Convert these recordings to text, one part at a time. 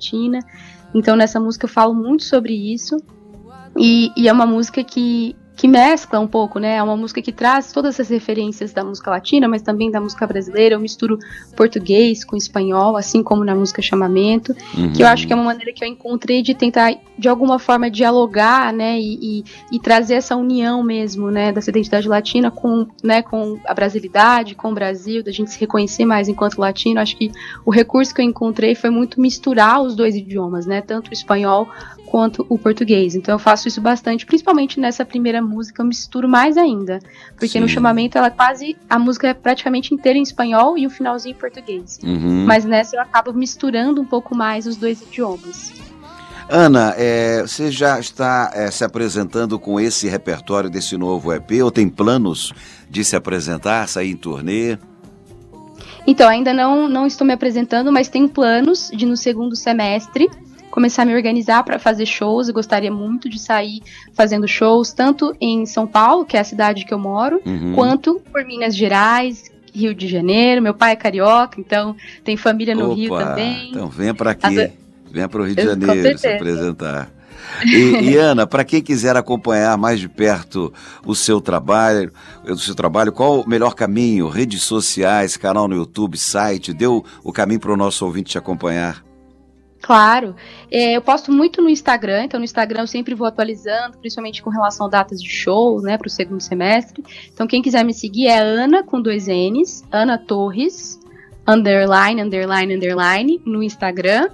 Latina. Então nessa música eu falo muito sobre isso. E é uma música que mescla um pouco, né? É uma música que traz todas essas referências da música latina, mas também da música brasileira. Eu misturo português com espanhol, assim como na música Chamamento, que eu acho que é uma maneira que eu encontrei de tentar, de alguma forma, dialogar, né? E trazer essa união mesmo, né? Dessa identidade latina com a brasilidade, com o Brasil, da gente se reconhecer mais enquanto latino. Acho que o recurso que eu encontrei foi muito misturar os dois idiomas, né? Tanto o espanhol quanto o português. Então eu faço isso bastante, principalmente nessa primeira música eu misturo mais ainda, porque no Chamamento a música é praticamente inteira em espanhol e o finalzinho em português. Mas nessa eu acabo misturando um pouco mais os dois idiomas. Ana, você já está se apresentando com esse repertório desse novo EP, ou tem planos de se apresentar, sair em turnê? Então, ainda não estou me apresentando, mas tenho planos de no segundo semestre começar a me organizar para fazer shows. Eu gostaria muito de sair fazendo shows, tanto em São Paulo, que é a cidade que eu moro, quanto por Minas Gerais, Rio de Janeiro. Meu pai é carioca, então tem família no Rio também. Então venha para aqui, venha para o Rio de Janeiro se apresentar. E Ana, para quem quiser acompanhar mais de perto o seu trabalho, qual o melhor caminho? Redes sociais, canal no YouTube, site, deu o caminho para o nosso ouvinte te acompanhar? Claro, eu posto muito no Instagram, então no Instagram eu sempre vou atualizando, principalmente com relação a datas de shows, né, para o segundo semestre. Então quem quiser me seguir é Ana, com 2 N's, Ana Torres, _, no Instagram.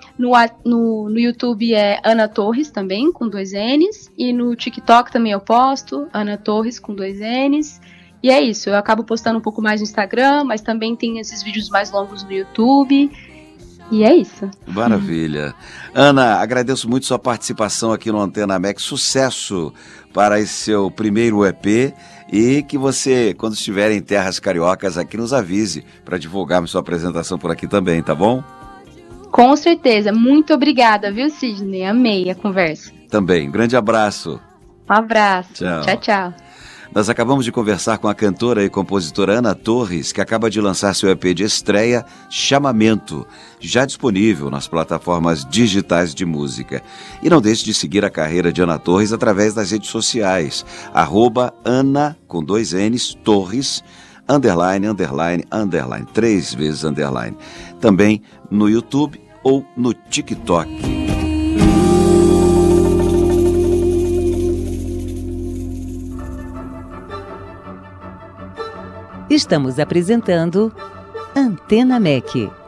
No YouTube é Ana Torres também, com 2 N's, e no TikTok também eu posto, Ana Torres com 2 N's. E é isso, eu acabo postando um pouco mais no Instagram, mas também tem esses vídeos mais longos no YouTube. E é isso. Maravilha. Ana, agradeço muito sua participação aqui no Antena MEC. Sucesso para esse seu primeiro EP e que você, quando estiver em terras cariocas, aqui nos avise para divulgarmos sua apresentação por aqui também, tá bom? Com certeza. Muito obrigada, viu, Sidney? Amei a conversa. Também. Grande abraço. Um abraço. Tchau, tchau. Nós acabamos de conversar com a cantora e compositora Ana Torres, que acaba de lançar seu EP de estreia, Chamamento, já disponível nas plataformas digitais de música. E não deixe de seguir a carreira de Ana Torres através das redes sociais, @Ana, com 2 N's, Torres, _, 3 vezes _. Também no YouTube ou no TikTok. Estamos apresentando Antena MEC.